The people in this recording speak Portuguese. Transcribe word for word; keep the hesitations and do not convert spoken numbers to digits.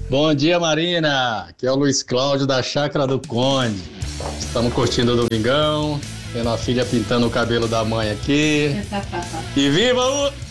Bom dia, Marina. Aqui é o Luiz Cláudio da Chácara do Conde. Estamos curtindo o domingão, vendo a filha pintando o cabelo da mãe aqui. E viva o...